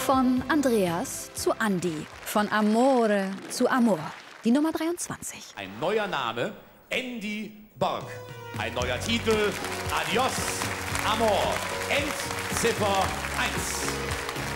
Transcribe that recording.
Von Andreas zu Andi, von Amore zu Amor. Die Nummer 23. Ein neuer Name, Andy Borg. Ein neuer Titel, Adios, Amor. Endziffer 1.